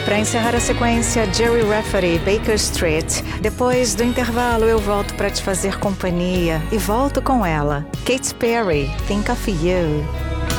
Para encerrar a sequência, Jerry Rafferty, Baker Street. Depois do intervalo, eu volto para te fazer companhia e volto com ela. Katy Perry, Think of You.